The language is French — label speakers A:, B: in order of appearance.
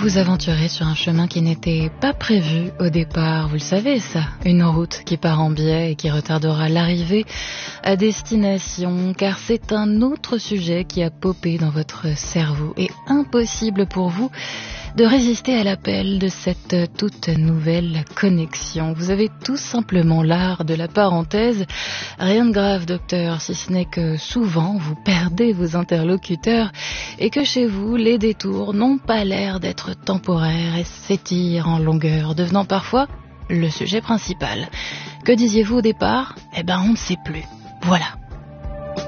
A: vous aventurez sur un chemin qui n'était pas prévu au départ, vous le savez ça, une route qui part en biais et qui retardera l'arrivée à destination, car c'est un autre sujet qui a popé dans votre cerveau et impossible pour vous de résister à l'appel de cette toute nouvelle connexion. Vous avez tout simplement l'art de la parenthèse. Rien de grave, docteur, si ce n'est que souvent vous perdez vos interlocuteurs et que chez vous, les détours n'ont pas l'air d'être temporaires et s'étirent en longueur, devenant parfois le sujet principal. Que disiez-vous au départ ? On ne sait plus. Voilà.